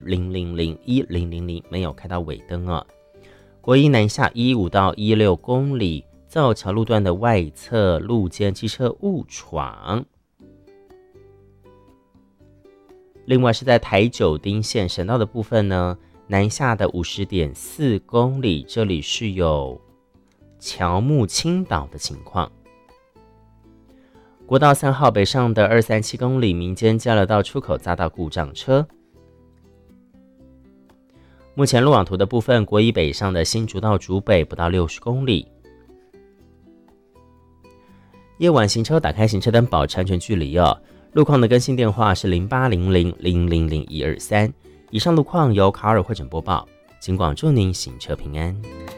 1000100没有开到尾灯哦。国一南下15到16公里，造桥路段的外侧路肩机车误闯。另外是在台九丁线省道的部分呢，南下的50.4公里，这里是有乔木倾倒的情况。国道3号北上的237公里，民间交流道出口匝道故障车。目前路网图的部分，国一北上的新竹到竹北不到60公里。夜晚行车打开行车灯，保持安全距离哦。路况的更新电话是0800000123。以上路况由卡尔会诊播报，尽管祝您行车平安。